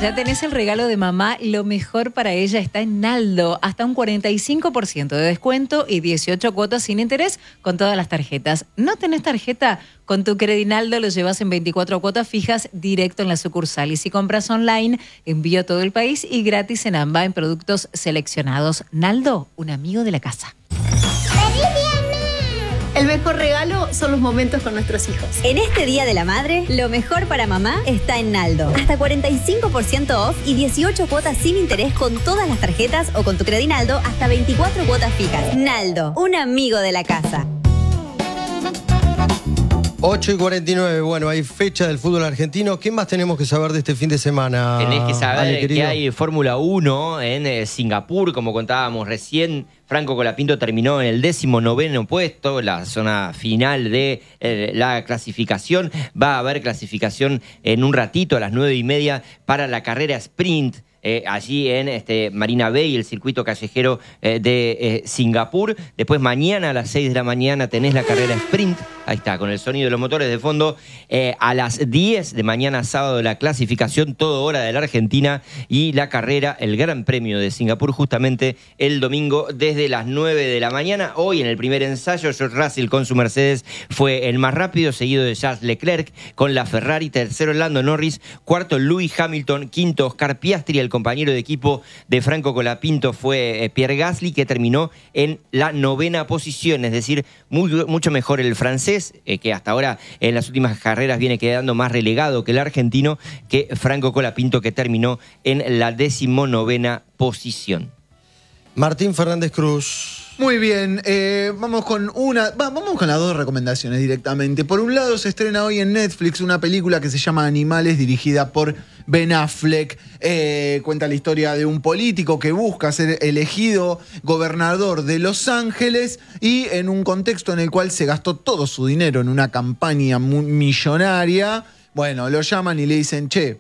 Ya tenés el regalo de mamá, lo mejor para ella está en Naldo. Hasta un 45% de descuento y 18 cuotas sin interés con todas las tarjetas. ¿No tenés tarjeta? Con tu Credinaldo lo llevas en 24 cuotas fijas directo en la sucursal. Y si compras online, envío a todo el país y gratis en AMBA en productos seleccionados. Naldo, un amigo de la casa. El mejor regalo son los momentos con nuestros hijos. En este Día de la Madre, lo mejor para mamá está en Naldo. Hasta 45% off y 18 cuotas sin interés con todas las tarjetas o con tu Credinaldo hasta 24 cuotas fijas. Naldo, un amigo de la casa. 8:49, bueno, hay fecha del fútbol argentino. ¿Qué más tenemos que saber de este fin de semana? Tenés que saber Ale, que hay Fórmula 1 en Singapur, como contábamos recién. Franco Colapinto terminó en el 19º puesto, la zona final de la clasificación. Va a haber clasificación en un ratito, a las 9:30, para la carrera sprint. Allí en Marina Bay, el circuito callejero de Singapur. Después mañana a las 6 de la mañana tenés la carrera sprint. Ahí está, con el sonido de los motores de fondo. A las 10 de mañana sábado la clasificación, todo hora de la Argentina. Y la carrera, el Gran Premio de Singapur, justamente el domingo desde las 9 de la mañana. Hoy en el primer ensayo, George Russell con su Mercedes fue el más rápido, seguido de Charles Leclerc con la Ferrari. Tercero Lando Norris, cuarto Lewis Hamilton, quinto Oscar Piastri. El compañero de equipo de Franco Colapinto fue Pierre Gasly, que terminó en la 9ª posición, es decir, mucho mejor el francés, que hasta ahora en las últimas carreras viene quedando más relegado que el argentino, que Franco Colapinto, que terminó en la 19ª posición. Martín Fernández Cruz. Muy bien, vamos con las dos recomendaciones directamente. Por un lado, se estrena hoy en Netflix una película que se llama Animales, dirigida por Ben Affleck. Cuenta la historia de un político que busca ser elegido gobernador de Los Ángeles y en un contexto en el cual se gastó todo su dinero en una campaña millonaria. Bueno, lo llaman y le dicen, che,